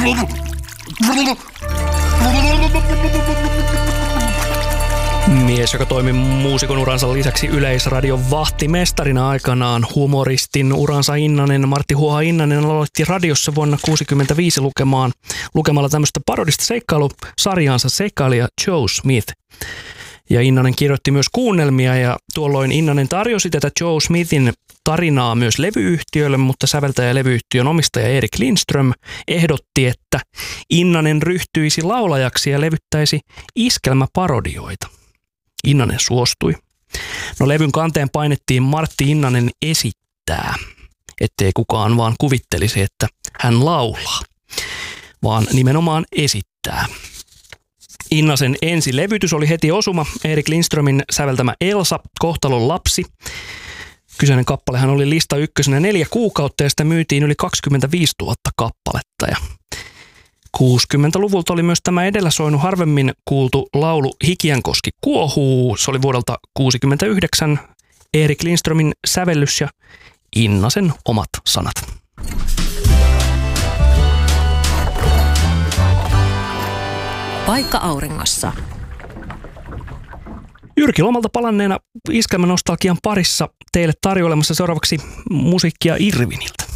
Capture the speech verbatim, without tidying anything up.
Mies, joka toimi muusikon uransa lisäksi Yleisradion vahtimestarina aikanaan. Humoristin uransa Innanen, Martti Huoha Innanen aloitti radiossa vuonna kuusikymmentäviisi lukemaan, lukemalla tämmöistä parodista seikkailusarjaansa Seikkailija Joe Smith. Ja Innanen kirjoitti myös kuunnelmia ja tuolloin Innanen tarjosi tätä Joe Smithin tarinaa myös levyyhtiölle, mutta säveltäjä ja levyyhtiön omistaja Erik Lindström ehdotti, että Innanen ryhtyisi laulajaksi ja levyttäisi iskelmäparodioita. Innanen suostui. No levyn kanteen painettiin Martti Innanen esittää, ettei kukaan vaan kuvittelisi, että hän laulaa, vaan nimenomaan esittää. Innasen ensilevytys oli heti osuma, Erik Lindströmin säveltämä Elsa, kohtalon lapsi. Kyseinen kappalehan oli lista ykkösenä neljä kuukautta ja sitä myytiin yli kaksikymmentäviisituhatta kappaletta. Ja kuusikymmentäluvulta oli myös tämä edellä soinut harvemmin kuultu laulu Hikiänkoski kuohuu. Se oli vuodelta kuusikymmentäyhdeksän Erik Lindströmin sävellys ja Innasen omat sanat. Paikka auringossa. Jyrki lomalta palanneena iskelmänostalgian parissa teille tarjoilemassa seuraavaksi musiikkia Irviniltä.